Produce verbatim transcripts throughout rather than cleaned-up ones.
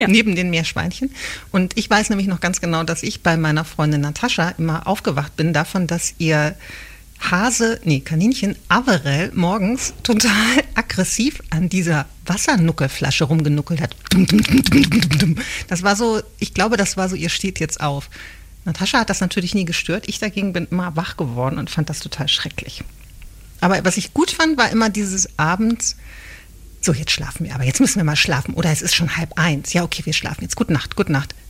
ja. neben den Meerschweinchen. Und ich weiß nämlich noch ganz genau, dass ich bei meiner Freundin Natascha immer aufgewacht bin davon, dass ihr Hase, nee, Kaninchen Averell morgens total aggressiv an dieser Wassernuckelflasche rumgenuckelt hat. Das war so, ich glaube, das war so, ihr steht jetzt auf. Natascha hat das natürlich nie gestört. Ich dagegen bin immer wach geworden und fand das total schrecklich. Aber was ich gut fand, war immer dieses abends, so jetzt schlafen wir, aber jetzt müssen wir mal schlafen. Oder es ist schon halb eins. Ja, okay, wir schlafen jetzt. Gute Nacht, gute Nacht.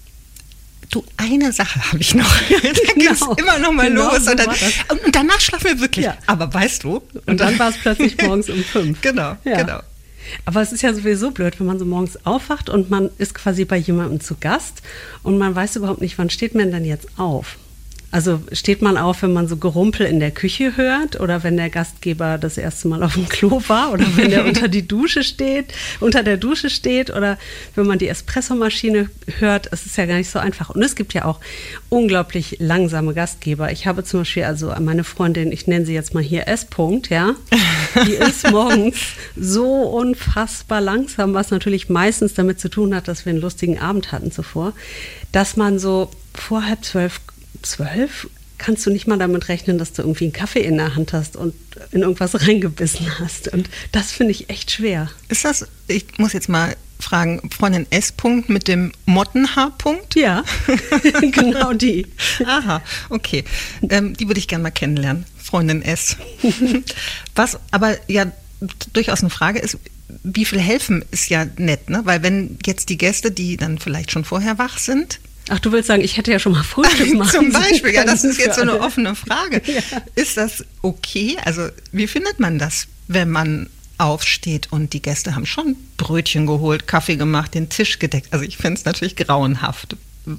Du, eine Sache habe ich noch. Da ging es immer noch mal genau, los. So und, dann, und danach schlafen wir wirklich. Ja. Aber weißt du? Und, und dann war es plötzlich morgens um fünf. Genau, ja. genau. Aber es ist ja sowieso blöd, wenn man so morgens aufwacht und man ist quasi bei jemandem zu Gast und man weiß überhaupt nicht, wann steht man denn jetzt auf? Also steht man auf, wenn man so Gerumpel in der Küche hört oder wenn der Gastgeber das erste Mal auf dem Klo war oder wenn der unter die Dusche steht, unter der Dusche steht oder wenn man die Espressomaschine hört. Es ist ja gar nicht so einfach. Und es gibt ja auch unglaublich langsame Gastgeber. Ich habe zum Beispiel also meine Freundin, ich nenne sie jetzt mal hier S. -Punkt, ja, die ist morgens so unfassbar langsam, was natürlich meistens damit zu tun hat, dass wir einen lustigen Abend hatten zuvor, dass man so vor halb zwölf Zwölf kannst du nicht mal damit rechnen, dass du irgendwie einen Kaffee in der Hand hast und in irgendwas reingebissen hast. Und das finde ich echt schwer. Ist das, ich muss jetzt mal fragen, Freundin S. -Punkt mit dem Mottenhaar-Punkt? Ja, genau die. Aha, okay. Ähm, die würde ich gerne mal kennenlernen, Freundin S. Was aber ja durchaus eine Frage ist, wie viel helfen ist ja nett, ne? Weil wenn jetzt die Gäste, die dann vielleicht schon vorher wach sind, ach, du willst sagen, ich hätte ja schon mal Frühstück machen Zum Beispiel, ja, das ist jetzt so eine offene Frage. Ja. Ist das okay? Also, wie findet man das, wenn man aufsteht und die Gäste haben schon Brötchen geholt, Kaffee gemacht, den Tisch gedeckt? Also, ich finde es natürlich grauenhaft.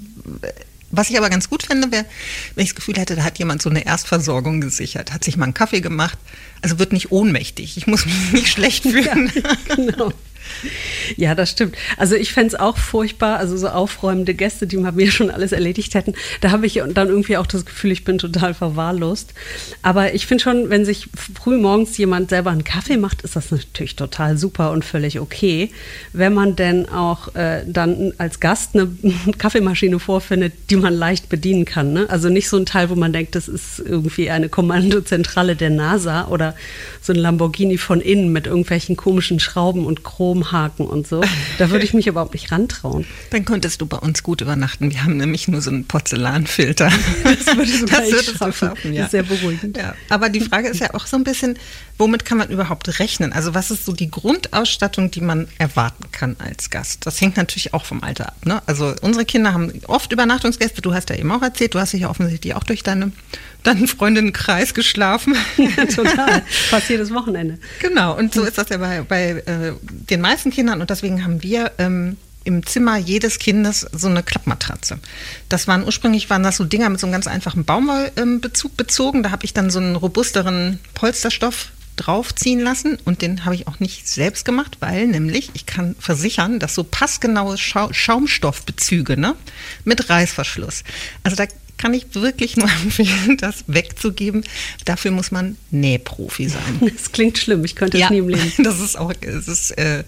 Was ich aber ganz gut fände, wäre, wenn ich das Gefühl hätte, da hat jemand so eine Erstversorgung gesichert, hat sich mal einen Kaffee gemacht, also wird nicht ohnmächtig. Ich muss mich nicht schlecht fühlen. Ja, genau. Ja, das stimmt. Also ich fände es auch furchtbar, also so aufräumende Gäste, die mal mir schon alles erledigt hätten. Da habe ich dann irgendwie auch das Gefühl, ich bin total verwahrlost. Aber ich finde schon, wenn sich früh morgens jemand selber einen Kaffee macht, ist das natürlich total super und völlig okay. Wenn man denn auch äh, dann als Gast eine Kaffeemaschine vorfindet, die man leicht bedienen kann. Ne? Also nicht so ein Teil, wo man denkt, das ist irgendwie eine Kommandozentrale der NASA oder so ein Lamborghini von innen mit irgendwelchen komischen Schrauben und Chromhaken und so. Da würde ich mich überhaupt nicht rantrauen. Dann könntest du bei uns gut übernachten. Wir haben nämlich nur so einen Porzellanfilter. Das würde sogar ich schaffen. schaffen, ja. Das ist sehr beruhigend. Ja. Aber die Frage ist ja auch so ein bisschen, womit kann man überhaupt rechnen? Also was ist so die Grundausstattung, die man erwarten kann als Gast? Das hängt natürlich auch vom Alter ab. Ne? Also unsere Kinder haben oft Übernachtungsgäste. Du hast ja eben auch erzählt, du hast dich ja offensichtlich auch durch deine, deinen Freundinnenkreis geschlafen. Ja, total. Fast jedes Wochenende. Genau. Und so ist das ja bei, bei äh, den meisten Kindern. Und deswegen haben wir ähm, im Zimmer jedes Kindes so eine Klappmatratze. Das waren ursprünglich waren das so Dinger mit so einem ganz einfachen Baumwollbezug bezogen. Da habe ich dann so einen robusteren Polsterstoff draufziehen lassen und den habe ich auch nicht selbst gemacht, weil nämlich, ich kann versichern, dass so passgenaue Schau- Schaumstoffbezüge, ne, mit Reißverschluss, also da kann ich wirklich nur empfehlen, das wegzugeben. Dafür muss man Nähprofi sein. Das klingt schlimm, ich könnte es ja, nie im Leben. Das ist auch, es ist, äh,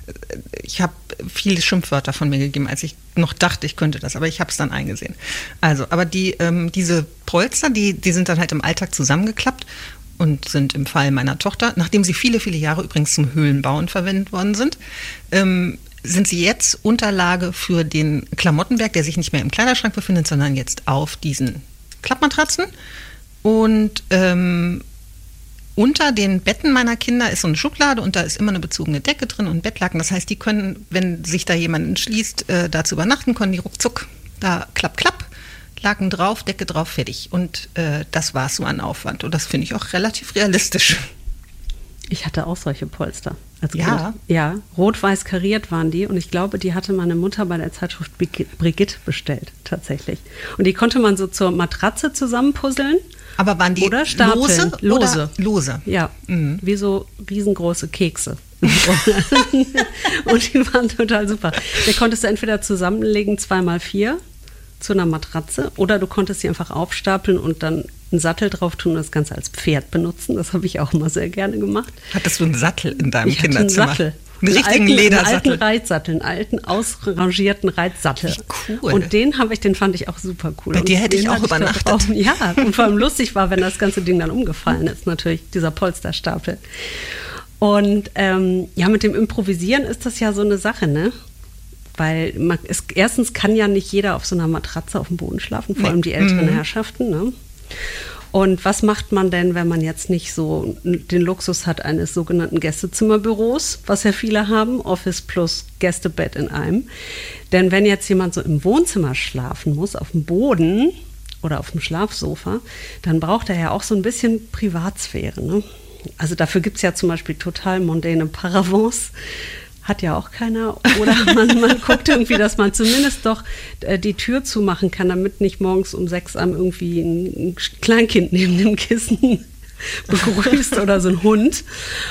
ich habe viele Schimpfwörter von mir gegeben, als ich noch dachte, ich könnte das, aber ich habe es dann eingesehen. Also, aber die, ähm, diese Polster, die, die sind dann halt im Alltag zusammengeklappt und sind im Fall meiner Tochter, nachdem sie viele, viele Jahre übrigens zum Höhlenbauen verwendet worden sind, ähm, sind sie jetzt Unterlage für den Klamottenberg, der sich nicht mehr im Kleiderschrank befindet, sondern jetzt auf diesen Klappmatratzen. Und ähm, unter den Betten meiner Kinder ist so eine Schublade und da ist immer eine bezogene Decke drin und Bettlaken. Das heißt, die können, wenn sich da jemand entschließt, äh, da zu übernachten, können die ruckzuck da klapp, klapp, Laken drauf, Decke drauf, fertig. Und äh, das war es so an Aufwand. Und das finde ich auch relativ realistisch. Ich hatte auch solche Polster als Kind. Ja? Ja, rot-weiß kariert waren die und ich glaube, die hatte meine Mutter bei der Zeitschrift Brigitte bestellt, tatsächlich. Und die konnte man so zur Matratze zusammenpuzzeln. Aber waren die oder stapeln. lose? Lose. Oder lose? Ja, mhm. Wie so riesengroße Kekse. Und die waren total super. Der konntest du entweder zusammenlegen, zwei mal vier zu einer Matratze, oder du konntest sie einfach aufstapeln und dann einen Sattel drauf tun und das Ganze als Pferd benutzen. Das habe ich auch immer sehr gerne gemacht. Hattest du einen Sattel in deinem ich Kinderzimmer? Hatte einen Sattel. Einen richtigen alten, Ledersattel. Einen alten Reitsattel, einen alten, ausrangierten Reitsattel. Wie cool. Und den habe ich, den fand ich auch super cool. Bei und dir hätte ich den auch hatte übernachtet. Drauf. Ja, und vor allem lustig war, wenn das ganze Ding dann umgefallen ist, natürlich, dieser Polsterstapel. Und ähm, ja, mit dem Improvisieren ist das ja so eine Sache, ne? Weil man, es, erstens kann ja nicht jeder auf so einer Matratze auf dem Boden schlafen, vor Nee. allem die älteren Mhm. Herrschaften, ne? Und was macht man denn, wenn man jetzt nicht so den Luxus hat eines sogenannten Gästezimmerbüros, was ja viele haben, Office plus Gästebett in einem? Denn wenn jetzt jemand so im Wohnzimmer schlafen muss, auf dem Boden oder auf dem Schlafsofa, dann braucht er ja auch so ein bisschen Privatsphäre, ne? Also dafür gibt es ja zum Beispiel total mondäne Paravents. Hat ja auch keiner. Oder man, man guckt irgendwie, dass man zumindest doch äh, die Tür zumachen kann, damit nicht morgens um sechs einem irgendwie ein, ein Kleinkind neben dem Kissen begrüßt oder so ein Hund.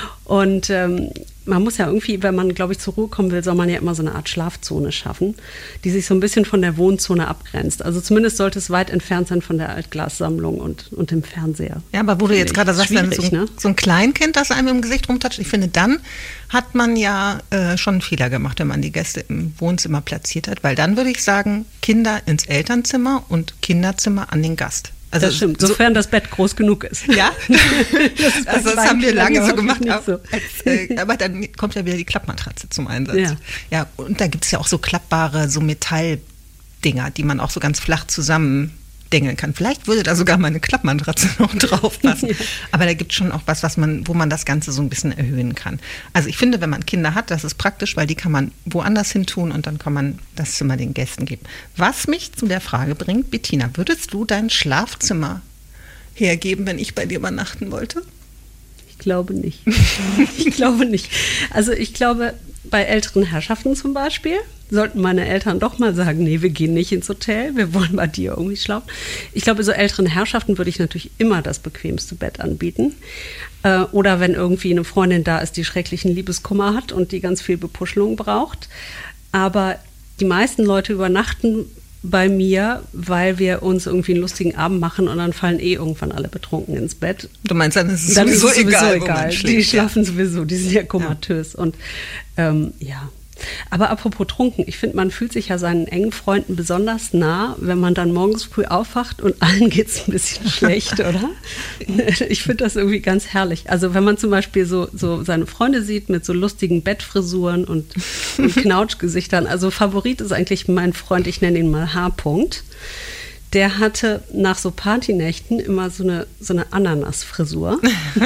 Und ähm, man muss ja irgendwie, wenn man, glaube ich, zur Ruhe kommen will, soll man ja immer so eine Art Schlafzone schaffen, die sich so ein bisschen von der Wohnzone abgrenzt. Also zumindest sollte es weit entfernt sein von der Altglassammlung und, und dem Fernseher. Ja, aber wo du jetzt gerade sagst, dann so, ein, ne? so ein Kleinkind, das einem im Gesicht rumtatscht, ich finde, dann hat man ja äh, schon einen Fehler gemacht, wenn man die Gäste im Wohnzimmer platziert hat, weil dann würde ich sagen, Kinder ins Elternzimmer und Kinderzimmer an den Gast. Also das stimmt, so, sofern das Bett groß genug ist. Ja, das, also das haben wir lange so gemacht. Nicht Auch, so. als, äh, aber dann kommt ja wieder die Klappmatratze zum Einsatz. Ja, ja, und da gibt es ja auch so klappbare, so Metalldinger, die man auch so ganz flach zusammendengeln kann. Vielleicht würde da sogar mal eine Klappmatratze noch drauf passen. Ja. Aber da gibt es schon auch was, was man, wo man das Ganze so ein bisschen erhöhen kann. Also ich finde, wenn man Kinder hat, das ist praktisch, weil die kann man woanders hin tun und dann kann man das Zimmer den Gästen geben. Was mich zu der Frage bringt, Bettina, würdest du dein Schlafzimmer hergeben, wenn ich bei dir übernachten wollte? Ich glaube nicht. Ich glaube nicht. Also ich glaube, bei älteren Herrschaften zum Beispiel sollten meine Eltern doch mal sagen, nee, wir gehen nicht ins Hotel, wir wollen bei dir irgendwie schlafen. Ich glaube, so älteren Herrschaften würde ich natürlich immer das bequemste Bett anbieten. Äh, oder wenn irgendwie eine Freundin da ist, die schrecklichen Liebeskummer hat und die ganz viel Bepuschelung braucht. Aber die meisten Leute übernachten bei mir, weil wir uns irgendwie einen lustigen Abend machen und dann fallen eh irgendwann alle betrunken ins Bett. Du meinst, dann ist es dann sowieso, ist es sowieso egal, egal. wo man schläft. Die schlafen sowieso, die sind ja komatös. Ja. Und ähm, ja. Aber apropos trunken, ich finde, man fühlt sich ja seinen engen Freunden besonders nah, wenn man dann morgens früh aufwacht und allen geht es ein bisschen schlecht, oder? Ich finde das irgendwie ganz herrlich. Also wenn man zum Beispiel so, so seine Freunde sieht mit so lustigen Bettfrisuren und, und Knautschgesichtern. Also Favorit ist eigentlich mein Freund, ich nenne ihn mal H-Punkt. Der hatte nach so Partynächten immer so eine, so eine Ananasfrisur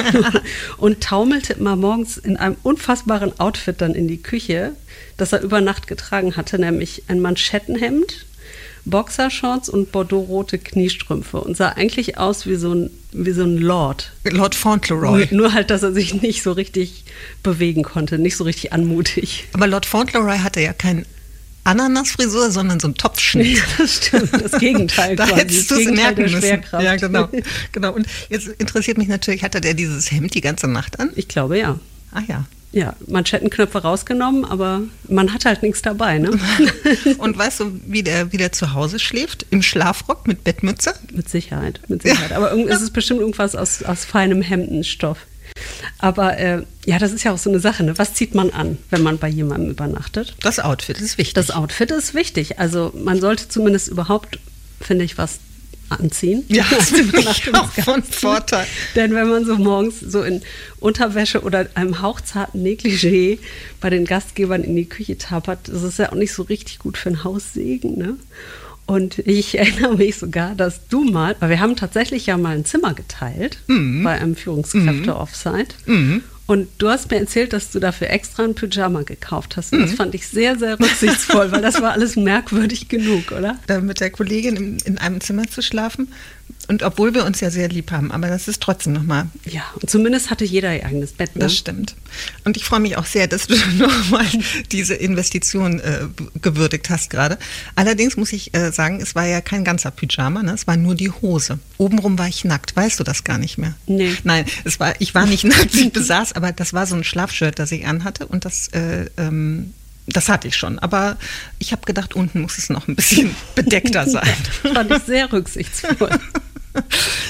und taumelte immer morgens in einem unfassbaren Outfit dann in die Küche, das er über Nacht getragen hatte, nämlich ein Manschettenhemd, Boxershorts und bordeauxrote Kniestrümpfe und sah eigentlich aus wie so ein, wie so ein Lord. Lord Fauntleroy. Nur, nur halt, dass er sich nicht so richtig bewegen konnte, nicht so richtig anmutig. Aber Lord Fauntleroy hatte ja keinen Ananasfrisur, sondern so ein Topfschnitt. Ja, das stimmt, das Gegenteil. Da quasi, hättest du das es Gegenteil merken der müssen. Schwerkraft. Ja, genau, genau. Und jetzt interessiert mich natürlich, hatte der dieses Hemd die ganze Nacht an? Ich glaube, ja. Ah ja. Ja, Manschettenknöpfe rausgenommen, aber man hat halt nichts dabei, ne? Und weißt du, wie der, wie der zu Hause schläft? Im Schlafrock mit Bettmütze? Mit Sicherheit, mit Sicherheit. Ja. Aber es ist bestimmt irgendwas aus, aus feinem Hemdenstoff. Aber äh, ja, das ist ja auch so eine Sache, ne? Was zieht man an, wenn man bei jemandem übernachtet? Das Outfit ist wichtig. Das Outfit ist wichtig. Also man sollte zumindest überhaupt, finde ich, was anziehen. Ja, das finde ich auch von Vorteil. Denn wenn man so morgens so in Unterwäsche oder einem hauchzarten Negligé bei den Gastgebern in die Küche tapert, das ist ja auch nicht so richtig gut für ein Haussegen, ne? Und ich erinnere mich sogar, dass du mal, weil wir haben tatsächlich ja mal ein Zimmer geteilt mhm. bei einem Führungskräfte-Offsite. Mhm. Und du hast mir erzählt, dass du dafür extra ein Pyjama gekauft hast. Und mhm. das fand ich sehr, sehr rücksichtsvoll, weil das war alles merkwürdig genug, oder? Da mit der Kollegin in, in einem Zimmer zu schlafen. Und obwohl wir uns ja sehr lieb haben, aber das ist trotzdem nochmal. Ja, und zumindest hatte jeder ihr eigenes Bett. Ne? Das stimmt. Und ich freue mich auch sehr, dass du nochmal diese Investition äh, gewürdigt hast gerade. Allerdings muss ich äh, sagen, es war ja kein ganzer Pyjama, ne? Es war nur die Hose. Obenrum war ich nackt. Weißt du das gar nicht mehr? Nee. Nein, es war, ich war nicht nackt, ich besaß, aber das war so ein Schlafshirt, das ich anhatte und das äh, ähm, Das hatte ich schon, aber ich habe gedacht, unten muss es noch ein bisschen bedeckter sein. Fand ich sehr rücksichtsvoll.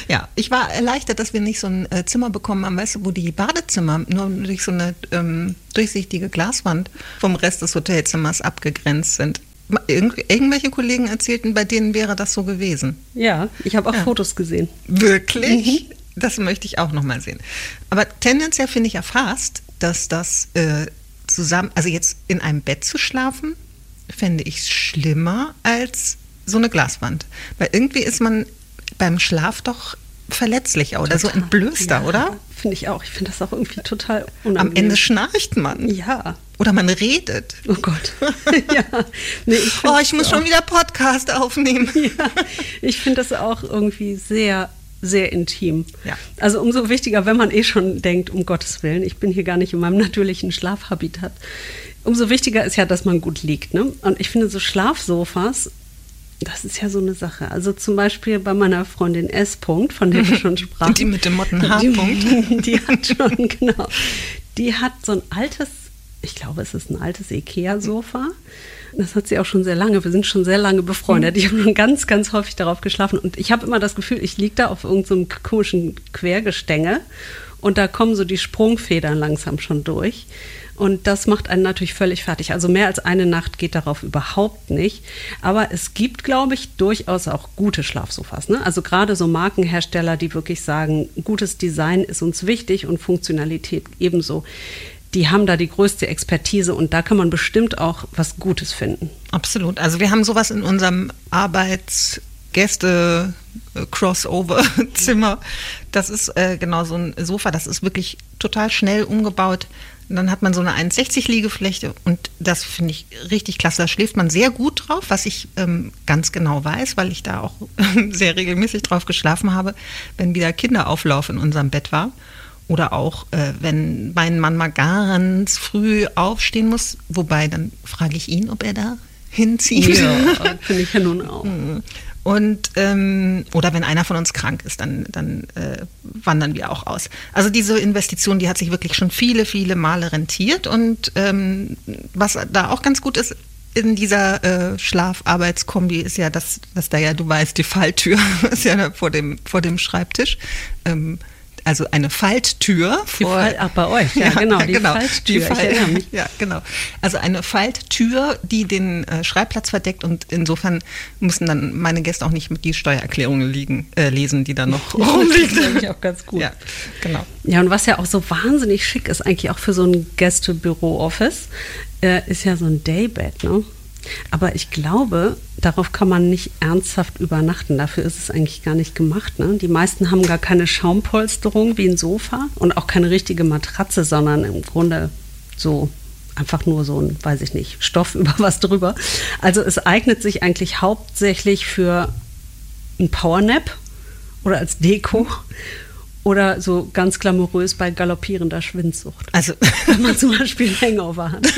Ja, ich war erleichtert, dass wir nicht so ein äh, Zimmer bekommen haben, weißt du, wo die Badezimmer nur durch so eine ähm, durchsichtige Glaswand vom Rest des Hotelzimmers abgegrenzt sind. Irgendw- irgendwelche Kollegen erzählten, bei denen wäre das so gewesen. Ja, ich habe auch Ja. Fotos gesehen. Wirklich? Das möchte ich auch noch mal sehen. Aber tendenziell finde ich ja fast, dass das äh, zusammen, also jetzt in einem Bett zu schlafen, fände ich schlimmer als so eine Glaswand. Weil irgendwie ist man beim Schlaf doch verletzlicher oder so entblößter, ja, oder? Finde ich auch. Ich finde das auch irgendwie total unangenehm. Am Ende schnarcht man. Ja. Oder man redet. Oh Gott. ja. Nee, ich Oh, ich muss schon wieder Podcast aufnehmen. Ja, ich finde das auch irgendwie sehr, sehr intim. Ja. Also umso wichtiger, wenn man eh schon denkt, um Gottes Willen, ich bin hier gar nicht in meinem natürlichen Schlafhabitat. Umso wichtiger ist ja, dass man gut liegt. Ne? Und ich finde so Schlafsofas, das ist ja so eine Sache. Also zum Beispiel bei meiner Freundin S. -Punkt, von der wir schon sprachen. Die mit dem Motten H. Die, -Punkt. die hat schon, genau. Die hat so ein altes, ich glaube, es ist ein altes Ikea-Sofa. Das hat sie auch schon sehr lange. Wir sind schon sehr lange befreundet. Ich habe schon ganz, ganz häufig darauf geschlafen. Und ich habe immer das Gefühl, ich liege da auf irgendeinem so komischen Quergestänge. Und da kommen so die Sprungfedern langsam schon durch. Und das macht einen natürlich völlig fertig. Also mehr als eine Nacht geht darauf überhaupt nicht. Aber es gibt, glaube ich, durchaus auch gute Schlafsofas. Ne? Also gerade so Markenhersteller, die wirklich sagen, gutes Design ist uns wichtig und Funktionalität ebenso. Die haben da die größte Expertise und da kann man bestimmt auch was Gutes finden. Absolut. Also wir haben sowas in unserem Arbeitsgäste-Crossover-Zimmer. Das ist äh, genau so ein Sofa, das ist wirklich total schnell umgebaut. Und dann hat man so eine eins sechzig Liegefläche und das finde ich richtig klasse. Da schläft man sehr gut drauf, was ich ähm, ganz genau weiß, weil ich da auch sehr regelmäßig drauf geschlafen habe, wenn wieder Kinderauflauf in unserem Bett war. Oder auch, äh, wenn mein Mann mal ganz früh aufstehen muss, wobei dann frage ich ihn, ob er da hinzieht. Ja, finde ich ja nun auch. Und ähm, oder wenn einer von uns krank ist, dann, dann äh, wandern wir auch aus. Also diese Investition, die hat sich wirklich schon viele, viele Male rentiert. Und ähm, was da auch ganz gut ist, in dieser äh, Schlafarbeitskombi ist ja, dass, dass da ja, du weißt, die Falltür ist ja da vor dem, vor dem Schreibtisch. Ähm, Also eine Falttür vor. Die Fall, ach, bei euch, ja, ja genau, die genau, Falttür. Die Fall, ich erinnere mich. Ja, genau. Also eine Falttür, die den äh, Schreibplatz verdeckt und insofern müssen dann meine Gäste auch nicht mit die Steuererklärungen liegen, äh, lesen, die da noch rumliegen. Das finde ich auch ganz gut. Ja, genau. Ja, und was ja auch so wahnsinnig schick ist, eigentlich auch für so ein Gästebüro-Office, äh, ist ja so ein Daybed, ne? Aber ich glaube, darauf kann man nicht ernsthaft übernachten. Dafür ist es eigentlich gar nicht gemacht. Ne? Die meisten haben gar keine Schaumpolsterung wie ein Sofa und auch keine richtige Matratze, sondern im Grunde so einfach nur so ein, weiß ich nicht, Stoff über was drüber. Also es eignet sich eigentlich hauptsächlich für ein Powernap oder als Deko. Oder so ganz glamourös bei galoppierender Schwindsucht. Also, wenn man zum Beispiel ein Hangover hat.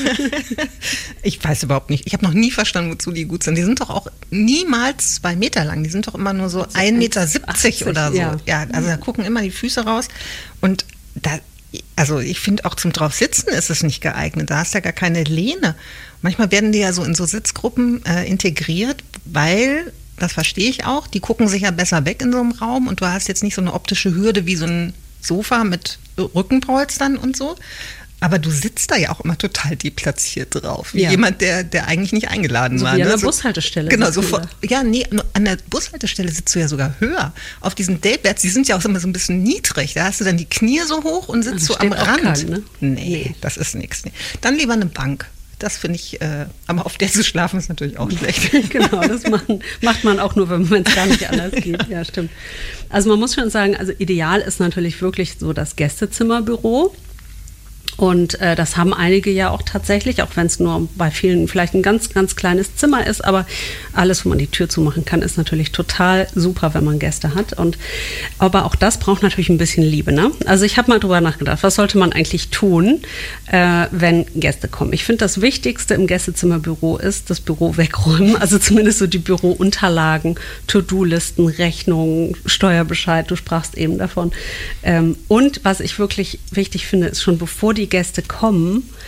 Ich weiß überhaupt nicht. Ich habe noch nie verstanden, wozu die gut sind. Die sind doch auch niemals zwei Meter lang. Die sind doch immer nur so ein Meter siebzig oder so. Ja. ja, also da gucken immer die Füße raus. Und da, also ich finde auch zum drauf sitzen ist es nicht geeignet. Da hast du ja gar keine Lehne. Manchmal werden die ja so in so Sitzgruppen äh, integriert, weil... Das verstehe ich auch. Die gucken sich ja besser weg in so einem Raum und du hast jetzt nicht so eine optische Hürde wie so ein Sofa mit Rückenpolstern und so. Aber du sitzt da ja auch immer total deplatziert drauf. Wie ja. jemand, der, der eigentlich nicht eingeladen so war. Wie an ne? der so, Bushaltestelle. Genau, so vor, ja, nee, an der Bushaltestelle sitzt du ja sogar höher. Auf diesen Daybeds, die sind ja auch immer so ein bisschen niedrig. Da hast du dann die Knie so hoch und sitzt so am Rand. Kein, ne? nee, nee, das ist nichts. Nee. Dann lieber eine Bank. Das finde ich, äh, aber auf der zu schlafen ist natürlich auch schlecht. Genau, das machen, macht man auch nur, wenn es gar nicht anders geht. Ja, stimmt. Also man muss schon sagen, also ideal ist natürlich wirklich so das Gästezimmerbüro. Und äh, das haben einige ja auch tatsächlich, auch wenn es nur bei vielen vielleicht ein ganz, ganz kleines Zimmer ist, aber alles, wo man die Tür zumachen kann, ist natürlich total super, wenn man Gäste hat. Und aber auch das braucht natürlich ein bisschen Liebe, ne? Also ich habe mal drüber nachgedacht, was sollte man eigentlich tun, äh, wenn Gäste kommen? Ich finde, das Wichtigste im Gästezimmerbüro ist, das Büro wegräumen, also zumindest so die Bürounterlagen, To-Do-Listen, Rechnungen, Steuerbescheid, du sprachst eben davon. Ähm, und was ich wirklich wichtig finde, ist schon bevor die Gäste kommen,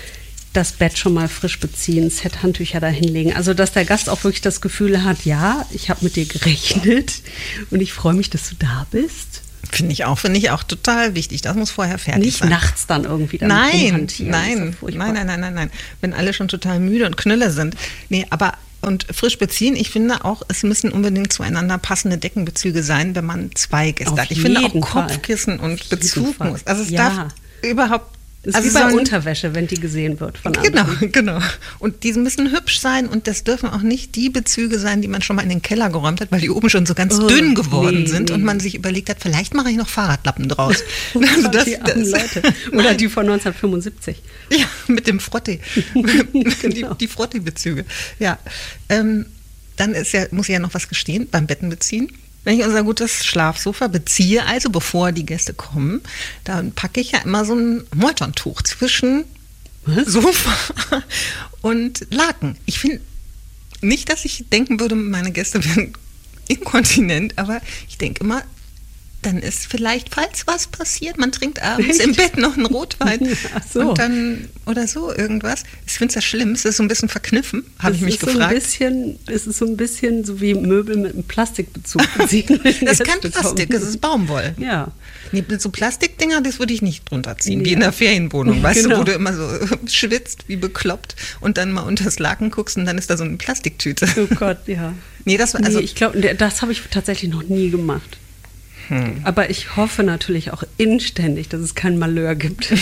das Bett schon mal frisch beziehen, Set Handtücher da hinlegen. Also, dass der Gast auch wirklich das Gefühl hat, ja, ich habe mit dir gerechnet und ich freue mich, dass du da bist. Finde ich auch, finde ich auch total wichtig. Das muss vorher fertig Nicht sein. Nicht nachts dann irgendwie dann nein, rumhantieren. nein, nein, nein, nein, nein, nein. Wenn alle schon total müde und Knülle sind. Nee, aber und frisch beziehen, ich finde auch, es müssen unbedingt zueinander passende Deckenbezüge sein, wenn man zwei Gäste Auf hat. Ich finde auch jeden Kopfkissen Fall. und Bezug Fall. muss. Also es Ja. darf überhaupt. Das ist also wie bei sollen- Unterwäsche, wenn die gesehen wird von Genau, anderen. genau. Und die müssen hübsch sein und das dürfen auch nicht die Bezüge sein, die man schon mal in den Keller geräumt hat, weil die oben schon so ganz Oh, dünn geworden nee, sind nee. und man sich überlegt hat, vielleicht mache ich noch Fahrradlappen draus. Also das, die armen das, Leute. Oder die von neunzehnhundertfünfundsiebzig. Ja, mit dem Frottee. Genau. Die, die Frottee-Bezüge. Ja. Ähm, dann ist ja, muss ich ja noch was gestehen beim Bettenbeziehen. Wenn ich unser gutes Schlafsofa beziehe, also bevor die Gäste kommen, dann packe ich ja immer so ein Moltontuch zwischen Was? Sofa und Laken. Ich finde nicht, dass ich denken würde, meine Gäste wären inkontinent, aber ich denke immer, dann ist vielleicht, falls was passiert, man trinkt abends Echt? im Bett noch einen Rotwein Ach so. und dann oder so irgendwas. Ich finde es ja schlimm, es ist so ein bisschen verkniffen, habe ich Das mich ist so gefragt. Ein bisschen, es ist so ein bisschen so wie Möbel mit einem Plastikbezug beziehen. wenn Das ist kein Gäste Plastik, kommen. es ist Baumwoll. Ja. Nee, so Plastikdinger, das würde ich nicht drunter ziehen, wie Ja. in der Ferienwohnung, weißt Genau. du, wo du immer so schwitzt, wie bekloppt und dann mal unter das Laken guckst und dann ist da so eine Plastiktüte. Oh Gott, ja. Nee, das war also nee, ich glaube, das habe ich tatsächlich noch nie gemacht. Hm. Aber ich hoffe natürlich auch inständig, dass es kein Malheur gibt.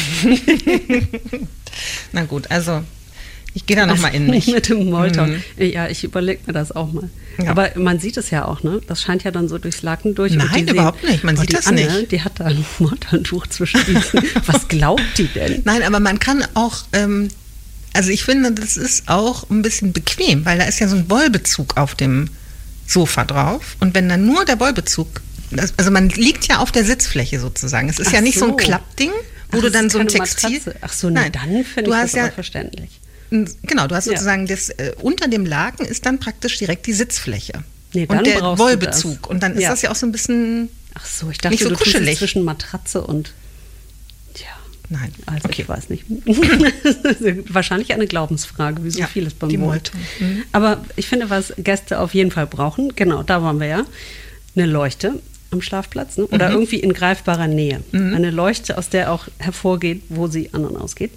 Na gut, also ich gehe da nochmal in mich. Mit dem Molton. Mhm. Ja, ich überlege mir das auch mal. Ja. Aber man sieht es ja auch, ne? Das scheint ja dann so durchs Laken durch. Und Nein, die überhaupt nicht. Man boah, sieht die das Anne, nicht. Die hat da ein Moltontuch zwischen die. Was glaubt die denn? Nein, aber man kann auch, ähm, also ich finde, das ist auch ein bisschen bequem, weil da ist ja so ein Wollbezug auf dem Sofa drauf und wenn dann nur der Wollbezug, das, also man liegt ja auf der Sitzfläche sozusagen. Es ist Ach ja nicht so. so. ein Klappding, wo Ach, du es dann ist so ein keine Textil. Matratze. Ach so, na, Nein, dann finde du ich hast das ja aber verständlich. Genau, du hast Ja. sozusagen das äh, unter dem Laken ist dann praktisch direkt die Sitzfläche. Nee, dann und der brauchst du Wollbezug. das. Und dann ist Ja. das ja auch so ein bisschen. Ach so, ich dachte, Nicht so du tust es kuschelig. zwischen Matratze und. Tja, Nein. also Okay. ich weiß nicht. Wahrscheinlich eine Glaubensfrage, wie so Ja, vieles beim die Molton. Molton. Mhm. Aber ich finde, was Gäste auf jeden Fall brauchen, genau, da waren wir ja, eine Leuchte am Schlafplatz, ne? Oder Mhm. irgendwie in greifbarer Nähe. Eine Leuchte, aus der auch hervorgeht, wo sie an und ausgeht.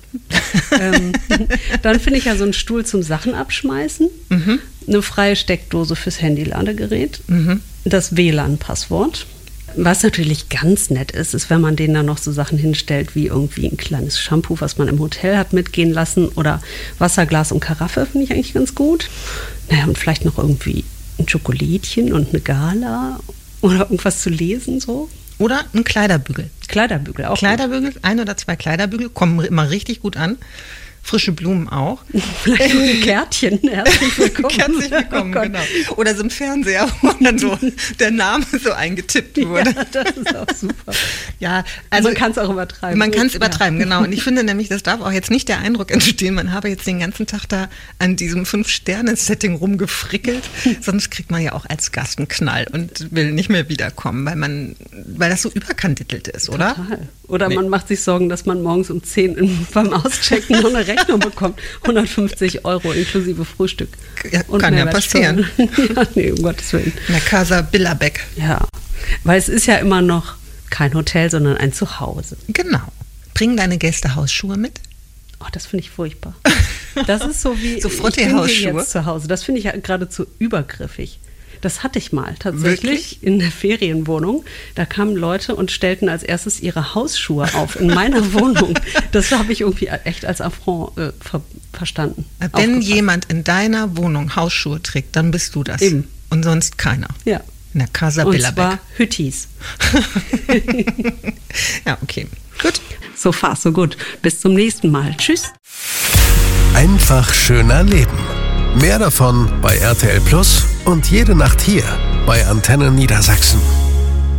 ähm, dann finde ich ja so einen Stuhl zum Sachen abschmeißen, Mhm. eine freie Steckdose fürs Handy-Ladegerät, Mhm. das W L A N-Passwort. Was natürlich ganz nett ist, ist, wenn man denen dann noch so Sachen hinstellt, wie irgendwie ein kleines Shampoo, was man im Hotel hat mitgehen lassen, oder Wasserglas und Karaffe, finde ich eigentlich ganz gut. Naja, und vielleicht noch irgendwie ein Schokolädchen und eine Gala oder irgendwas zu lesen, so. Oder ein Kleiderbügel. Kleiderbügel auch. Kleiderbügel, ein oder zwei Kleiderbügel kommen immer richtig gut an. Frische Blumen auch. Gut. Vielleicht ein Kärtchen. Herzlich willkommen. Herzlich willkommen, Oh Gott. genau. Oder so ein Fernseher, wo dann so der Name so eingetippt wurde. Ja, das ist auch super. Ja, also man kann es auch übertreiben. Man kann es Ja. übertreiben, genau. Und ich finde nämlich, das darf auch jetzt nicht der Eindruck entstehen, man habe jetzt den ganzen Tag da an diesem Fünf-Sterne-Setting rumgefrickelt. Sonst kriegt man ja auch als Gast einen Knall und will nicht mehr wiederkommen, weil man, weil das so überkandidelt ist, oder? Total. Oder Nee. man macht sich Sorgen, dass man morgens um zehn in, beim Auschecken noch eine Rechnung bekommt. hundertfünfzig Euro inklusive Frühstück. Ja, kann ja passieren. Ja, nee, um Gottes Willen. In der Casa Billerbeck. Ja, weil es ist ja immer noch kein Hotel, sondern ein Zuhause. Genau. Bring deine Gäste Hausschuhe mit. Oh, das finde ich furchtbar. Das ist so wie So ich bin Frottee-Hausschuhe? hier jetzt zu Hause. Das finde ich ja geradezu übergriffig. Das hatte ich mal tatsächlich Wirklich? in der Ferienwohnung. Da kamen Leute und stellten als erstes ihre Hausschuhe auf in meiner Wohnung. Das habe ich irgendwie echt als Affront äh, ver verstanden. Wenn Aufgefasst. jemand in deiner Wohnung Hausschuhe trägt, dann bist du das. Eben. Und sonst keiner. Ja. In der Casa Und Billerbeck. zwar Hüttis. Ja, okay. Gut. So far, so gut. Bis zum nächsten Mal. Tschüss. Einfach schöner Leben. Mehr davon bei R T L Plus und jede Nacht hier bei Antenne Niedersachsen.